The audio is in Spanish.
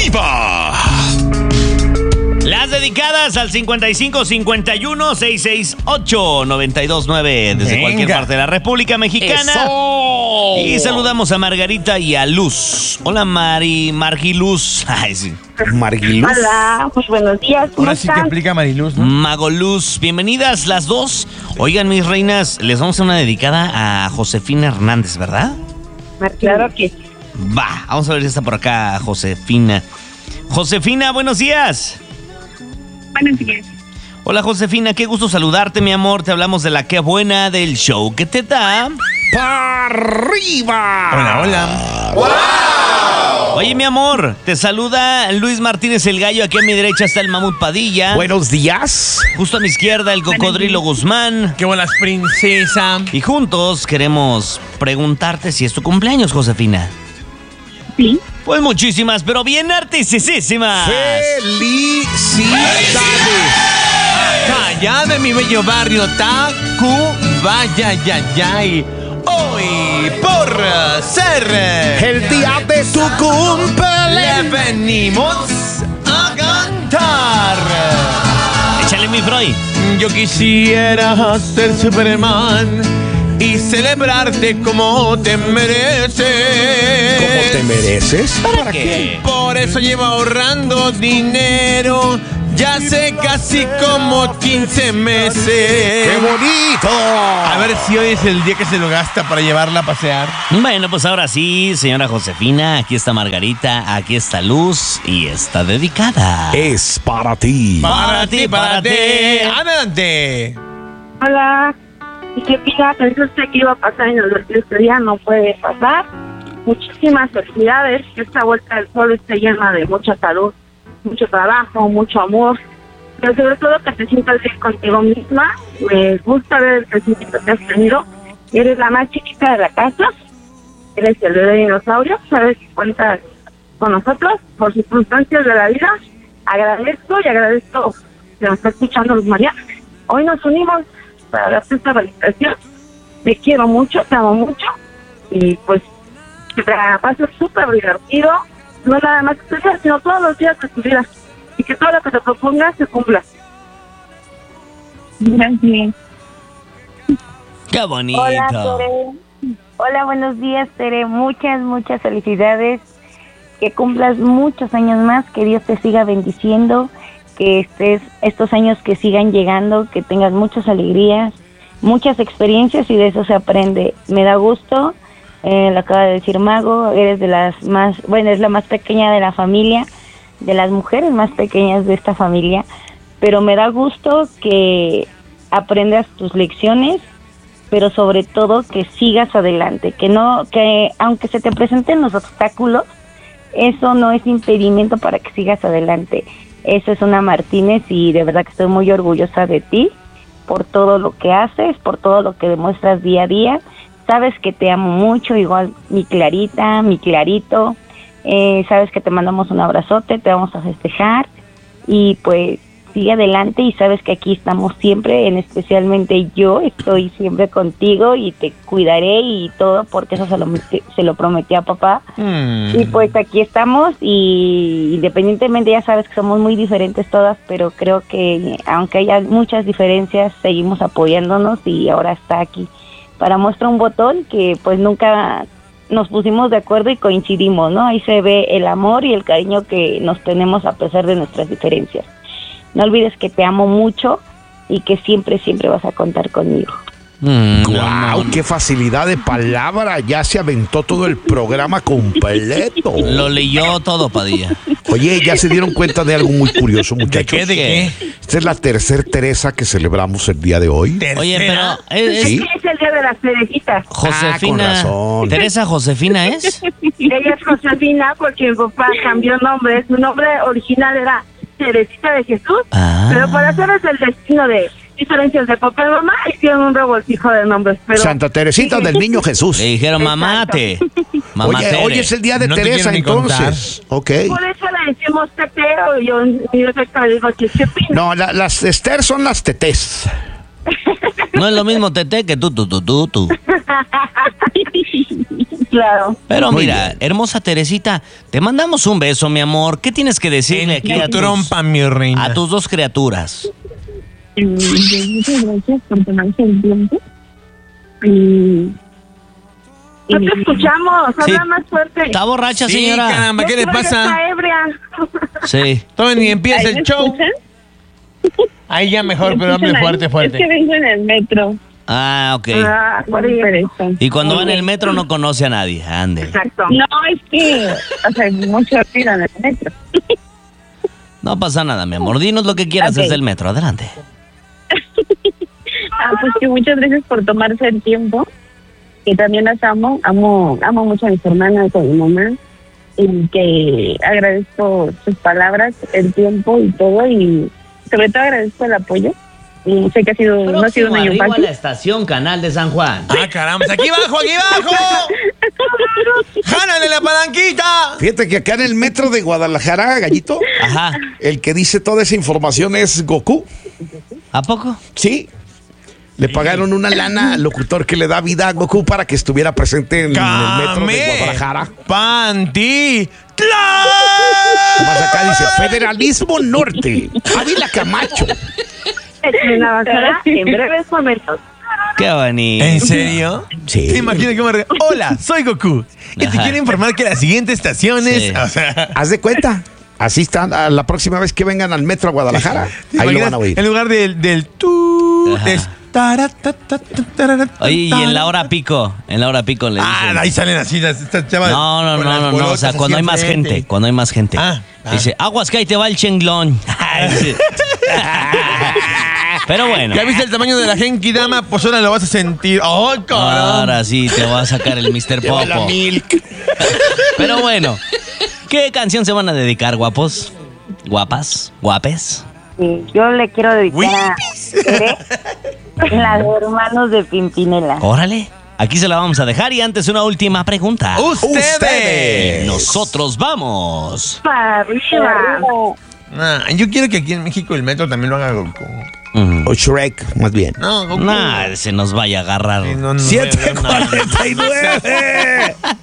arriba. Las dedicadas al 55 51 668 929 desde cualquier parte de la República Mexicana. ¡Eso! Y saludamos a Margarita y a Luz. Hola, Margiluz. Ay, sí. Margiluz. Hola, pues buenos días. ¿Cómo Ahora sí están? que aplica Mariluz, ¿no? Magoluz, bienvenidas las dos. Oigan, mis reinas, les vamos a hacer una dedicada a Josefina Hernández, ¿verdad? Claro que sí. Va, vamos a ver si está por acá Josefina. Josefina, buenos días. Buenos días. Hola, Josefina, qué gusto saludarte, mi amor. Te hablamos de la Qué Buena del show que te da ¡Para arriba! Hola, hola. ¡Wow! Oye, mi amor, te saluda Luis Martínez el Gallo. Aquí a mi derecha está el Mamut Padilla. Buenos días. Justo a mi izquierda el Cocodrilo Guzmán. Qué buenas, princesa. Y juntos queremos preguntarte si es tu cumpleaños, Josefina. Sí. Pues muchísimas, pero bien artistísimas. ¡Felicidades! Acá de mi bello barrio Tacubaya. Hoy, por ser El día de tu le cumpleaños. venimos a cantar. Échale, mi Freud. Yo quisiera ser Superman y celebrarte como te mereces. ¿Cómo te mereces? ¿Para qué? Por eso llevo ahorrando dinero, ya hace casi como 15 meses. ¡Qué bonito! A ver si hoy es el día que se lo gasta para llevarla a pasear. Bueno, pues ahora sí, señora Josefina, aquí está Margarita, aquí está Luz y está dedicada. Es para ti. Para ti. Adelante. Hola. Y que fija, pensó usted que iba a pasar en este día, no puede pasar. Muchísimas felicidades, que esta vuelta del sol esté llena de mucha salud, mucho trabajo, mucho amor, pero sobre todo que te sientas bien contigo misma. Me gusta ver el crecimiento que has tenido. Eres la más chiquita de la casa, eres el bebé dinosaurio, sabes que cuentas con nosotros por circunstancias de la vida. Agradezco que nos está escuchando Luz María. Hoy nos unimos para darte esta felicitación. Te quiero mucho, te amo mucho y pues que te la pases súper divertido, no nada más que tu día, sino todos los días de tu vida, y que todo lo que te propongas se cumpla. Gracias. ¡Qué bonito! Hola, Tere. Hola, buenos días, Tere. Muchas felicidades. Que cumplas muchos años más, que Dios te siga bendiciendo, que estos años que sigan llegando, que tengas muchas alegrías, muchas experiencias y de eso se aprende. Me da gusto, lo acaba de decir Mago, eres de las más, bueno, es la más pequeña de la familia, de las mujeres más pequeñas de esta familia, pero me da gusto que aprendas tus lecciones, pero sobre todo que sigas adelante, que aunque se te presenten los obstáculos, eso no es impedimento para que sigas adelante. Eso es una Martínez y de verdad que estoy muy orgullosa de ti por todo lo que haces, por todo lo que demuestras día a día. Sabes que te amo mucho, igual mi Clarita, mi Clarito. Sabes que te mandamos un abrazote, te vamos a festejar y pues sigue adelante y sabes que aquí estamos siempre, especialmente yo estoy siempre contigo y te cuidaré y todo porque eso se lo prometí a papá. Y pues aquí estamos y independientemente ya sabes que somos muy diferentes todas, pero creo que aunque haya muchas diferencias seguimos apoyándonos y ahora está aquí para muestra un botón que pues nunca nos pusimos de acuerdo y coincidimos, ¿no? Ahí se ve el amor y el cariño que nos tenemos a pesar de nuestras diferencias. No olvides que te amo mucho y que siempre vas a contar conmigo. ¡Guau! ¡Qué facilidad de palabra! Ya se aventó todo el programa completo. Lo leyó todo, Padilla. Oye, ya se dieron cuenta de algo muy curioso, muchachos. ¿De qué? Esta es la tercera Teresa que celebramos el día de hoy. Oye, pero Sí. Es el día de las cerejitas. Josefina. con razón. ¿Teresa Josefina es? Ella es Josefina porque mi papá cambió nombre. Su nombre original era Teresita de Jesús, pero por hacerles el destino de diferencias de papá y mamá, hicieron un revoltijo de nombres. Pero Santa Teresita del Niño Jesús. Le dijeron mamate. Mamá Oye, Tere. hoy es el día de No te Teresa, quiero ni entonces. Ok. por eso le decimos Tete, o yo en mi defecto le digo Chechepina. No, las Esther son las tetés. No es lo mismo Tete que tú. Claro. Pero Muy mira, bien. hermosa Teresita, te mandamos un beso, mi amor. ¿Qué tienes que decirle aquí a Tu trompa, mi reina. tus dos criaturas? Muchas gracias por tomarse el tiempo. No te escuchamos, Sí. habla más fuerte. ¿Está borracha, Sí, señora? caramba, ¿qué Yo le creo que pasa? está ebria. Sí. Todavía ni empieza ¿Ahí el me show. escuchan? Ahí ya mejor, pero hable ¿Me escuchan fuerte, ahí? fuerte. Es que vengo en el metro. Ah, ok. Ah, por eso. Y cuando va en el metro no conoce a nadie. Ande. Exacto. No, es que, o sea, mucho ruido en el metro. No pasa nada, mi amor. Dinos lo que quieras Ok. desde el metro. Adelante. Pues que muchas gracias por tomarse el tiempo. Que también las amo mucho a mis hermanas, a mi mamá. Y que agradezco sus palabras, el tiempo y todo. Y sobre todo agradezco el apoyo. Y sé que no ha sido un año Arriba a fácil. la estación Canal de San Juan. Ah, caramba, aquí abajo, aquí abajo. ¡Jálale la palanquita! Fíjate que acá en el metro de Guadalajara, Gallito, Ajá. el que dice toda esa información es Goku. ¿A poco? Sí. Le pagaron una lana al locutor que le da vida a Goku para que estuviera presente en el metro de Guadalajara. ¡Panti! Más acá dice Federalismo Norte. Ávila Camacho. En la bajada en breves momentos. Qué bonito. ¿En serio? Sí. ¿Te imaginas que me re- Hola, soy Goku. Y te Ajá. quiero informar que la siguiente estación es... Sí. O sea... Haz de cuenta. Así están a la próxima vez que vengan al metro a Guadalajara. ¿te Ahí lo imaginas? van a oír. En lugar del tú... Ajá. es... taratatatara, Oye, y en la hora pico. En la hora pico le dicen. Ah, ahí salen así estas chavas. No. con las O bolotas sea, así cuando hay más enfrente. gente. Cuando hay más gente. Ah. Dice, aguas que ahí te va el chenglón. Sí. Pero bueno. ¿Ya viste el tamaño de la Genki Dama? Pues ahora lo vas a sentir. ¡Ay, cabrón! Ahora sí te va a sacar el Mr. Lleva la Popo. milk. Pero bueno. ¿Qué canción se van a dedicar, guapos? ¿Guapas? ¿Guapes? Sí, yo le quiero dedicar a Tere, la de Hermanos de Pimpinela. Órale. Aquí se la vamos a dejar y antes una última pregunta. ¡Ustedes! Nosotros vamos. Para arriba. Yo quiero que aquí en México el metro también lo haga Goku. O Shrek, más bien. No, Goku. Nah, se nos vaya a agarrar. Sí, no, no, 7:49.